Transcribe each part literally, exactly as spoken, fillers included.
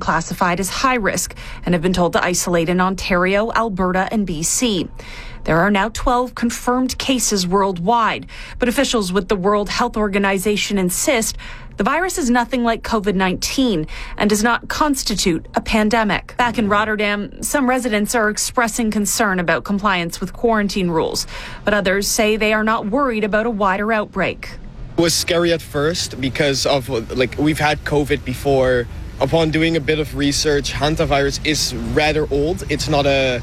classified as high risk and have been told to isolate in Ontario, Alberta, and B C. There are now twelve confirmed cases worldwide, but officials with the World Health Organization insist the virus is nothing like COVID nineteen and does not constitute a pandemic. Back in Rotterdam, some residents are expressing concern about compliance with quarantine rules, but others say they are not worried about a wider outbreak. It was scary at first because of, like, we've had COVID before. Upon doing a bit of research, hantavirus is rather old. It's not a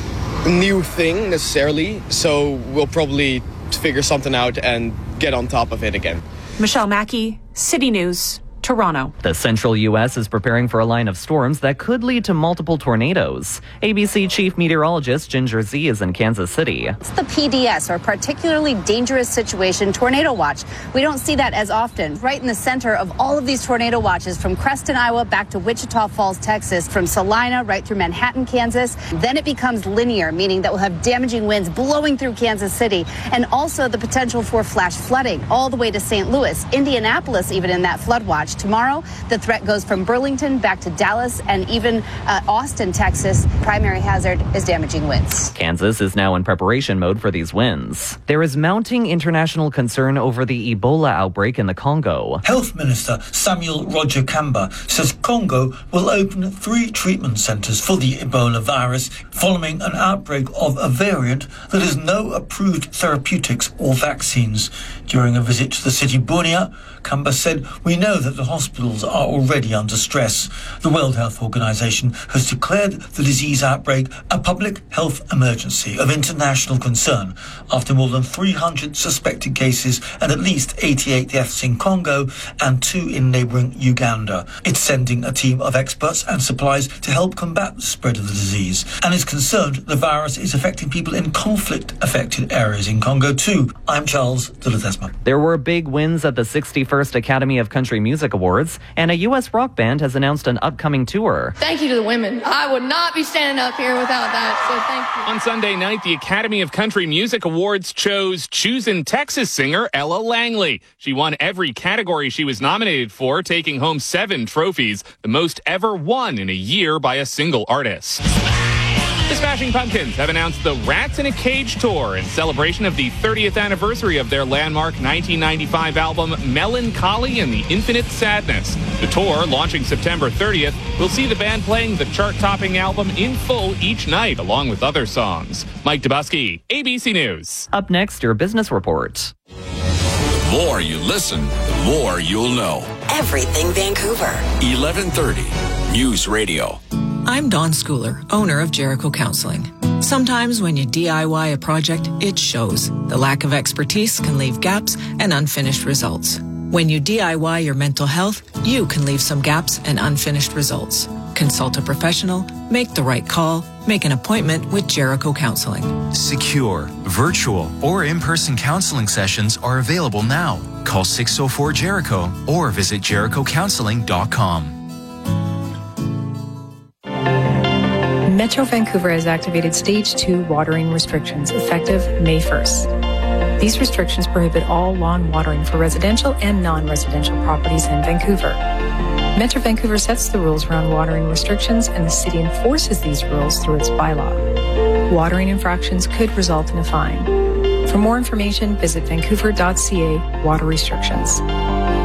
new thing necessarily, so we'll probably figure something out and get on top of it again. Michelle Mackey, City News, Toronto. The central U S is preparing for a line of storms that could lead to multiple tornadoes. A B C Chief Meteorologist Ginger Z is in Kansas City. It's the P D S, or Particularly Dangerous Situation Tornado Watch. We don't see that as often. Right in the center of all of these tornado watches, from Creston, Iowa, back to Wichita Falls, Texas, from Salina right through Manhattan, Kansas. Then it becomes linear, meaning that we'll have damaging winds blowing through Kansas City, and also the potential for flash flooding all the way to Saint Louis, Indianapolis, even in that flood watch. Tomorrow, the threat goes from Burlington back to Dallas and even uh, Austin, Texas. Primary hazard is damaging winds. Kansas is now in preparation mode for these winds. There is mounting international concern over the Ebola outbreak in the Congo. Health Minister Samuel Roger Kamba says Congo will open three treatment centres for the Ebola virus following an outbreak of a variant that has no approved therapeutics or vaccines. During a visit to the city Bunia, Kamba said, "We know that the hospitals are already under stress. The World Health Organization has declared the disease outbreak a public health emergency of international concern after more than three hundred suspected cases and at least eighty-eight deaths in Congo and two in neighbouring Uganda. It's sending a team of experts and supplies to help combat the spread of the disease and is concerned the virus is affecting people in conflict-affected areas in Congo too." I'm Charles de Ledesma. There were big wins at the sixty-first Academy of Country Music Awards, and a U S rock band has announced an upcoming tour. Thank you to the women. I would not be standing up here without that, so thank you. On Sunday night, the Academy of Country Music Awards chose Choosin' Texas singer Ella Langley. She won every category she was nominated for, taking home seven trophies, the most ever won in a year by a single artist. The Smashing Pumpkins have announced the Rats in a Cage tour in celebration of the thirtieth anniversary of their landmark nineteen ninety-five album Melancholy and the Infinite Sadness. The tour, launching September thirtieth, will see the band playing the chart-topping album in full each night, along with other songs. Mike Dubusky, A B C News. Up next, your business report. The more you listen, the more you'll know. Everything Vancouver. eleven thirty News Radio. I'm Dawn Schooler, owner of Jericho Counseling. Sometimes when you D I Y a project, it shows. The lack of expertise can leave gaps and unfinished results. When you D I Y your mental health, you can leave some gaps and unfinished results. Consult a professional, make the right call, make an appointment with Jericho Counseling. Secure, virtual, or in-person counseling sessions are available now. Call six oh four Jericho or visit jericho counseling dot com. Metro Vancouver has activated Stage two watering restrictions effective May first. These restrictions prohibit all lawn watering for residential and non-residential properties in Vancouver. Metro Vancouver sets the rules around watering restrictions, and the city enforces these rules through its bylaw. Watering infractions could result in a fine. For more information, visit vancouver dot c a water restrictions.